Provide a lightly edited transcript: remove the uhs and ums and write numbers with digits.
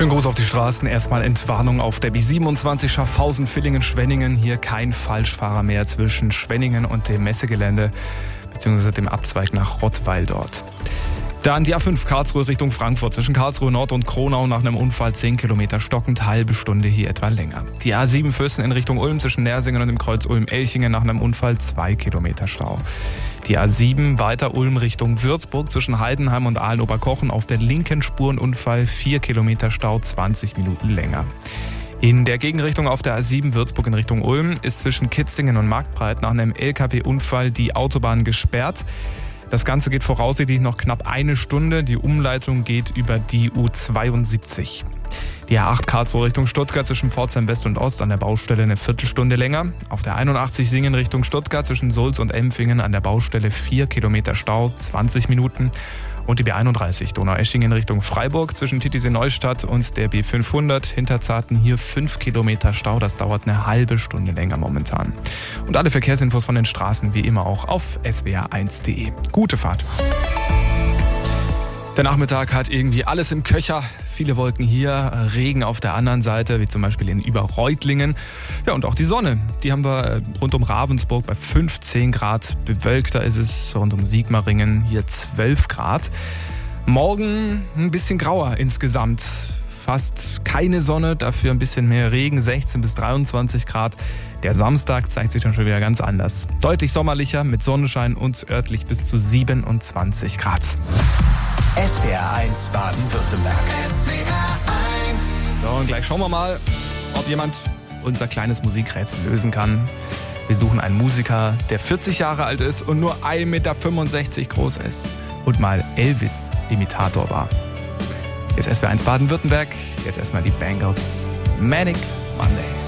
Schönen Gruß auf die Straßen. Erstmal Entwarnung auf der B27 Schaffhausen-Villingen-Schwenningen. Hier kein Falschfahrer mehr zwischen Schwenningen und dem Messegelände bzw. dem Abzweig nach Rottweil dort. Dann die A5 Karlsruhe Richtung Frankfurt. Zwischen Karlsruhe Nord und Kronau nach einem Unfall 10 Kilometer stockend, halbe Stunde hier etwa länger. Die A7 Füssen in Richtung Ulm zwischen Nersingen und dem Kreuz Ulm-Elchingen nach einem Unfall 2 Kilometer Stau. Die A7 weiter Ulm Richtung Würzburg zwischen Heidenheim und Aalen-Oberkochen auf der linken Spur ein Unfall, 4 Kilometer Stau, 20 Minuten länger. In der Gegenrichtung auf der A7 Würzburg in Richtung Ulm ist zwischen Kitzingen und Marktbreit nach einem LKW-Unfall die Autobahn gesperrt. Das Ganze geht voraussichtlich noch knapp eine Stunde. Die Umleitung geht über die U72. Die A8 Karlsruhe Richtung Stuttgart zwischen Pforzheim West und Ost an der Baustelle eine Viertelstunde länger. Auf der 81 Singen Richtung Stuttgart zwischen Sulz und Empfingen an der Baustelle 4 Kilometer Stau, 20 Minuten. Und die B31 Donaueschingen Richtung Freiburg zwischen Titisee-Neustadt und der B500 Hinterzarten hier 5 Kilometer Stau. Das dauert eine halbe Stunde länger momentan. Und alle Verkehrsinfos von den Straßen wie immer auch auf swr1.de. Gute Fahrt. Der Nachmittag hat irgendwie alles im Köcher. Viele Wolken hier, Regen auf der anderen Seite, wie zum Beispiel in Überreutlingen. Ja, und auch die Sonne. Die haben wir rund um Ravensburg bei 15 Grad. Bewölkter ist es rund um Sigmaringen, hier 12 Grad. Morgen ein bisschen grauer insgesamt. Fast keine Sonne, dafür ein bisschen mehr Regen, 16 bis 23 Grad. Der Samstag zeigt sich dann schon wieder ganz anders. Deutlich sommerlicher mit Sonnenschein und örtlich bis zu 27 Grad. SWR1 Baden-Württemberg. So, und gleich schauen wir mal, ob jemand unser kleines Musikrätsel lösen kann. Wir suchen einen Musiker, der 40 Jahre alt ist und nur 1,65 Meter groß ist und mal Elvis-Imitator war. Jetzt SWR1 Baden-Württemberg, jetzt erstmal die Bangles. Manic Monday.